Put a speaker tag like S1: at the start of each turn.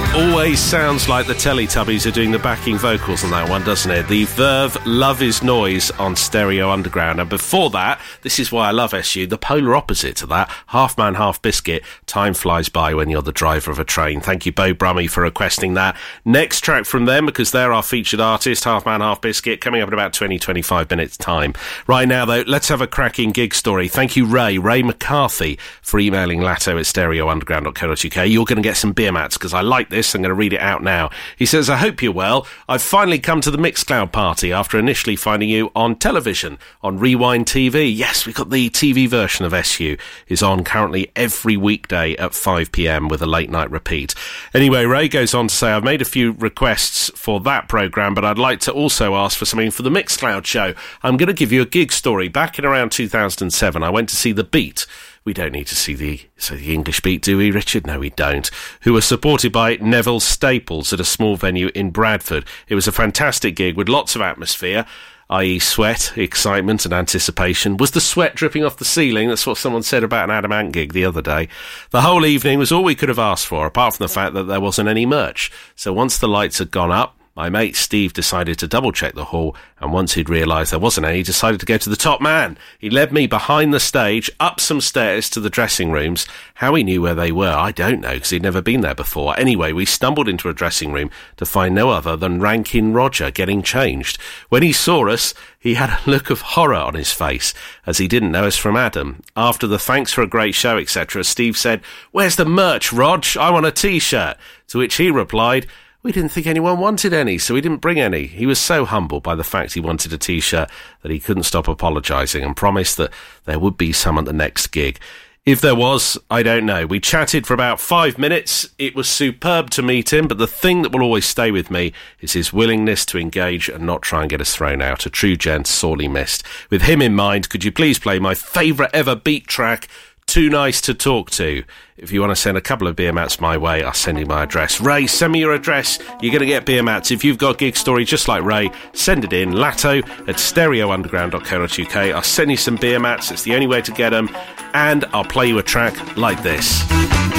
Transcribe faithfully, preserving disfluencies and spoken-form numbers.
S1: Always sounds like the Teletubbies are doing the backing vocals on that one, doesn't it? The Verve Love Is Noise on Stereo Underground. And before that, this is why I love S U, the polar opposite to that, Half Man, Half Biscuit, Time Flies By When You're the Driver of a Train. Thank you, Bo Brummy, for requesting that. Next track from them, because they're our featured artist, Half Man, Half Biscuit, coming up in about twenty, twenty-five minutes' time. Right now, though, let's have a cracking gig story. Thank you, Ray, Ray McCarthy, for emailing Latto at stereo underground dot co dot uk. You're going to get some beer mats, because I like this. I'm going to read it out now. He says, I hope you're well. I've finally come to the Mixcloud party after initially finding you on television, on Rewind T V. Yes, we've got the T V version of S U. Is on currently every weekday at five p.m. with a late night repeat. Anyway, Ray goes on to say, I've made a few requests for that programme, but I'd like to also ask for something for the Mixcloud show. I'm going to give you a gig story. Back in around two thousand seven, I went to see The Beat. We don't need to see the, so the English Beat, do we, Richard? No, we don't. Who were supported by Neville Staples at a small venue in Bradford. It was a fantastic gig with lots of atmosphere, that is sweat, excitement and anticipation. Was the sweat dripping off the ceiling? That's what someone said about an Adam Ant gig the other day. The whole evening was all we could have asked for, apart from the fact that there wasn't any merch. So once the lights had gone up, my mate Steve decided to double-check the hall, and once he'd realised there wasn't any, he decided to go to the top man. He led me behind the stage, up some stairs to the dressing rooms. How he knew where they were, I don't know, because he'd never been there before. Anyway, we stumbled into a dressing room to find no other than Rankin Roger getting changed. When he saw us, he had a look of horror on his face, as he didn't know us from Adam. After the thanks for a great show, et cetera, Steve said, "Where's the merch, Rog? I want a T-shirt." To which he replied, "We didn't think anyone wanted any, so we didn't bring any." He was so humbled by the fact he wanted a T-shirt that he couldn't stop apologising and promised that there would be some at the next gig. If there was, I don't know. We chatted for about five minutes. It was superb to meet him, but the thing that will always stay with me is his willingness to engage and not try and get us thrown out. A true gent, sorely missed. With him in mind, could you please play my favourite ever beat track, Too Nice to Talk To? If you want to send a couple of beer mats my way, I'll send you my address. Ray, send me your address. You're going to get beer mats. If you've got a gig story just like Ray, send it in. Latto at stereo underground dot co dot uk. I'll send you some beer mats. It's the only way to get them. And I'll play you a track like this.